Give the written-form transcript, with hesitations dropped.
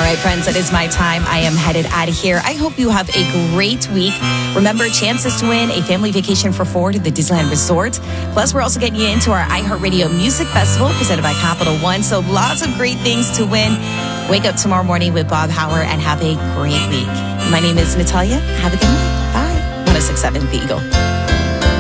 All right, friends, it is my time. I am headed out of here. I hope you have a great week. Remember, chances to win a family vacation for 4 to the Disneyland Resort. Plus, we're also getting you into our iHeartRadio Music Festival presented by Capital One. So lots of great things to win. Wake up tomorrow morning with Bob Hauer and have a great week. My name is Natalia. Have a good night. Bye. 106.7 The Eagle.